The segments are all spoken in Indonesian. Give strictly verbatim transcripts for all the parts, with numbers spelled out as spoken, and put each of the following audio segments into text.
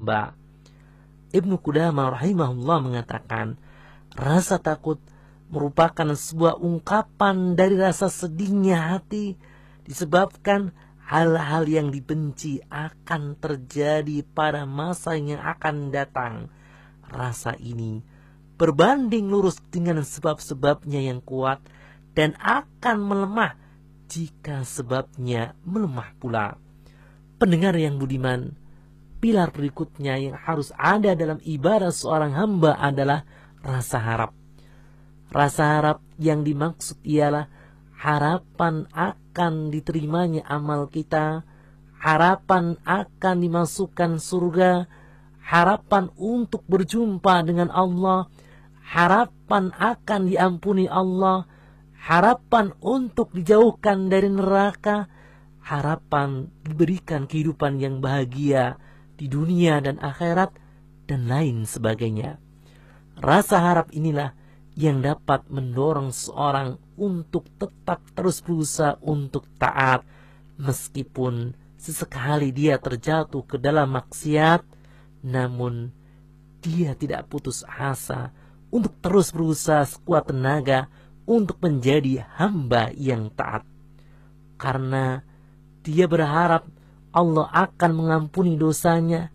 hamba. Ibnu Qudamah rahimahullah mengatakan, rasa takut merupakan sebuah ungkapan dari rasa sedihnya hati disebabkan hal-hal yang dibenci akan terjadi pada masa yang akan datang. Rasa ini berbanding lurus dengan sebab-sebabnya yang kuat dan akan melemah jika sebabnya melemah pula. Pendengar yang budiman, pilar berikutnya yang harus ada dalam ibadah seorang hamba adalah rasa harap. Rasa harap yang dimaksud ialah harapan akan diterimanya amal kita, harapan akan dimasukkan surga, harapan untuk berjumpa dengan Allah, harapan akan diampuni Allah, harapan untuk dijauhkan dari neraka, harapan diberikan kehidupan yang bahagia di dunia dan akhirat, dan lain sebagainya. Rasa harap inilah yang dapat mendorong seorang untuk tetap terus berusaha untuk taat, meskipun sesekali dia terjatuh ke dalam maksiat, namun dia tidak putus asa untuk terus berusaha sekuat tenaga untuk menjadi hamba yang taat. Karena dia berharap Allah akan mengampuni dosanya,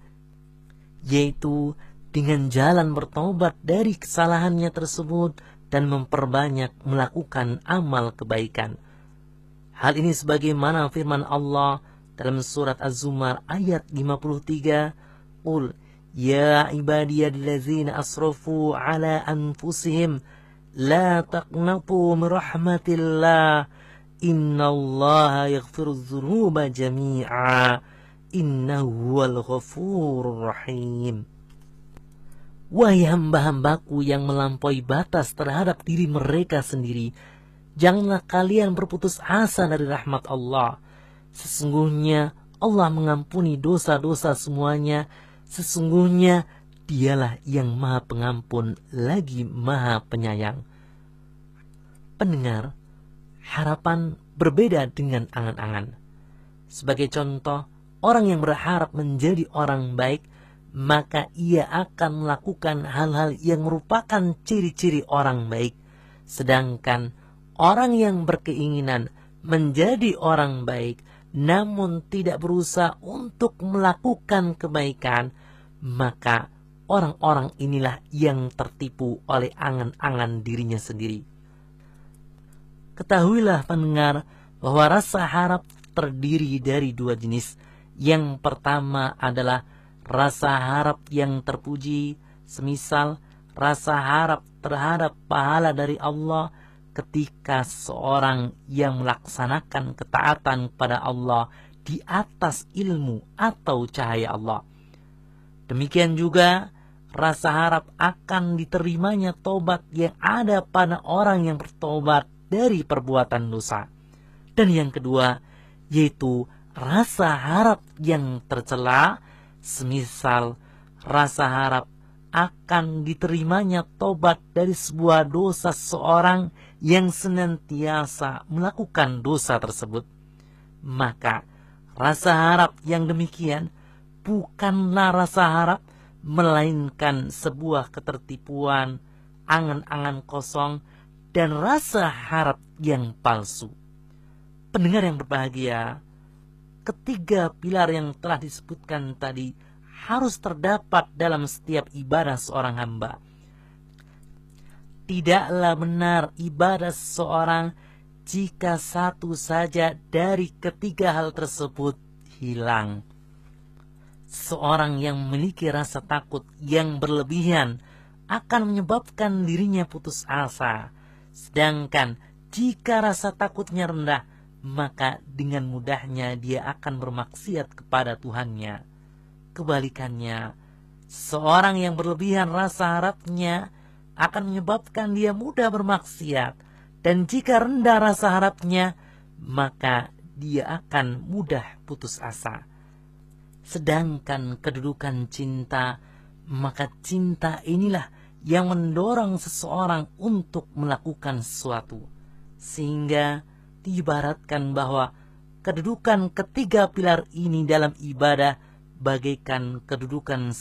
yaitu dengan jalan bertobat dari kesalahannya tersebut dan memperbanyak melakukan amal kebaikan. Hal ini sebagaimana firman Allah dalam surat Az-Zumar ayat lima puluh tiga, Qul ya ibadiyallazina asrafu ala anfusihim la taqnatu min rahmatillah innallaha yaghfirudz dzunuba jami'a innahu huwal ghafurur rahim. Wahai hamba-hambaku yang melampaui batas terhadap diri mereka sendiri, janganlah kalian berputus asa dari rahmat Allah. Sesungguhnya Allah mengampuni dosa-dosa semuanya. Sesungguhnya Dialah yang Maha Pengampun lagi Maha Penyayang. Pendengar, harapan berbeda dengan angan-angan. Sebagai contoh, orang yang berharap menjadi orang baik, maka ia akan melakukan hal-hal yang merupakan ciri-ciri orang baik. Sedangkan orang yang berkeinginan menjadi orang baik, namun tidak berusaha untuk melakukan kebaikan, maka orang-orang inilah yang tertipu oleh angan-angan dirinya sendiri. Ketahuilah pendengar bahwa rasa harap terdiri dari dua jenis. Yang pertama adalah rasa harap yang terpuji, semisal rasa harap terhadap pahala dari Allah ketika seorang yang melaksanakan ketaatan kepada Allah di atas ilmu atau cahaya Allah. Demikian juga rasa harap akan diterimanya tobat yang ada pada orang yang bertobat dari perbuatan dosa. Dan yang kedua, yaitu rasa harap yang tercela, semisal rasa harap akan diterimanya tobat dari sebuah dosa seorang yang senantiasa melakukan dosa tersebut. Maka rasa harap yang demikian bukanlah rasa harap, melainkan sebuah ketertipuan, angan-angan kosong, dan rasa harap yang palsu. Pendengar yang berbahagia, ketiga pilar yang telah disebutkan tadi harus terdapat dalam setiap ibadah seorang hamba. Tidaklah benar ibadah seseorang jika satu saja dari ketiga hal tersebut hilang. Seorang yang memiliki rasa takut yang berlebihan akan menyebabkan dirinya putus asa. Sedangkan jika rasa takutnya rendah, maka dengan mudahnya dia akan bermaksiat kepada Tuhannya. Kebalikannya, seorang yang berlebihan rasa harapnya akan menyebabkan dia mudah bermaksiat. Dan jika rendah rasa harapnya, maka dia akan mudah putus asa. Sedangkan kedudukan cinta, maka cinta inilah yang mendorong seseorang untuk melakukan sesuatu. Sehingga diibaratkan bahwa kedudukan ketiga pilar ini dalam ibadah bagaikan kedudukan